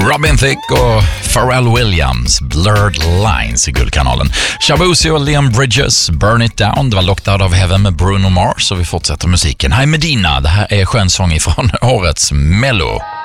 Robin Thicke och Pharrell Williams, Blurred Lines i Guldkanalen. Shabuzi och Liam Bridges, Burn It Down. Det var Locked Out of Heaven med Bruno Mars och vi fortsätter musiken. Här är Medina, det här är skönsång ifrån årets Mello.